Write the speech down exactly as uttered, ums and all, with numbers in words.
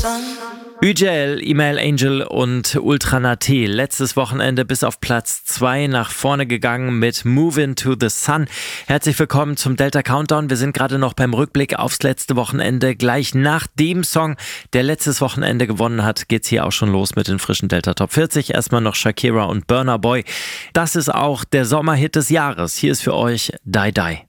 Ü J L, Email Angel und Ultra Naté. Letztes Wochenende bis auf Platz zwei nach vorne gegangen mit Move Into the Sun. Herzlich willkommen zum Delta Countdown. Wir sind gerade noch beim Rückblick aufs letzte Wochenende. Gleich nach dem Song, der letztes Wochenende gewonnen hat, geht's hier auch schon los mit den frischen Delta Top vierzig. Erstmal noch Shakira und Burna Boy. Das ist auch der Sommerhit des Jahres. Hier ist für euch Die Die.